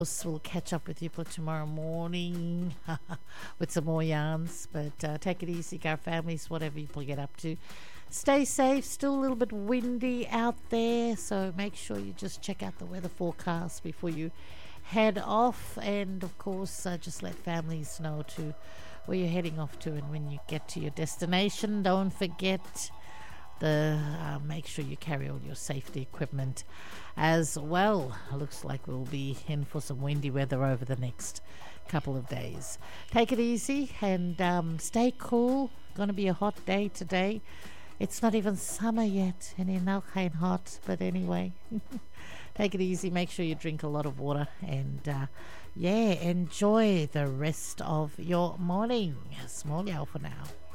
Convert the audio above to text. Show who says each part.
Speaker 1: We'll catch up with you for tomorrow morning with some more yarns. But take it easy, Gar families, whatever you get up to. Stay safe. Still a little bit windy out there, so make sure you just check out the weather forecast before you head off. And of course, just let families know to where you're heading off to, and when you get to your destination, don't forget make sure you carry all your safety equipment as well. Looks like we'll be in for some windy weather over the next couple of days. Take it easy and stay cool. Going to be a hot day today. It's not even summer yet, and in Alkane hot, but anyway. Take it easy. Make sure you drink a lot of water, and enjoy the rest of your morning. Small yell for now.